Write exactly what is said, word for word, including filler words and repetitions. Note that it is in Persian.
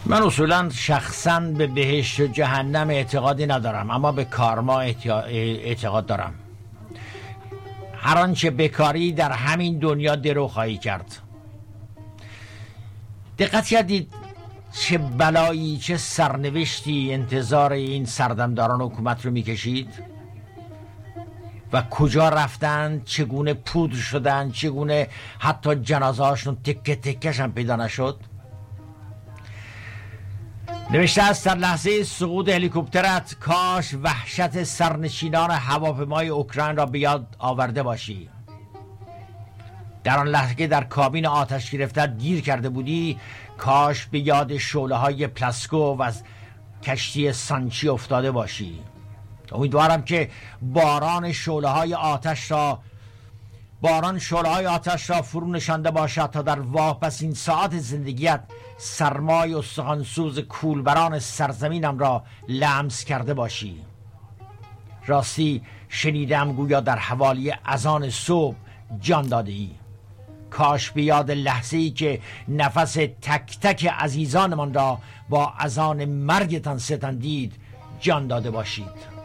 من اصولا شخصا به بهشت و جهنم اعتقادی ندارم، اما به کارما اعتقاد دارم. هر آنچه بکاری در همین دنیا درو خواهی کرد. دقت کردید چه بلایی، چه سرنوشتی انتظار این سردمداران حکومت رو میکشید و کجا رفتن، چگونه پودر شدن، چگونه حتی جنازه هاشون تکه تکش هم پیدا نشد. نوشته است در لحظه سقوط هلیکوپترت کاش وحشت سرنشینان هواپیمای اوکراین را به یاد آورده باشی. در آن لحظه که در کابین آتش گرفتت گیر کرده بودی، کاش به یاد شعله های پلاسکو و از کشتی سانچی افتاده باشی. امیدوارم که باران شعله های آتش را باران شعله های آتش را فرو نشانده باشد تا در واپسین ساعت زندگیت سرمای استخوانسوز کولبران سرزمینم را لمس کرده باشی. راستی شنیدم گویا در حوالی اذان صبح جان داده ای. کاش به یاد لحظه ای که نفس تک تک عزیزانمان را با اذان مرگتان ستندید جان داده باشید.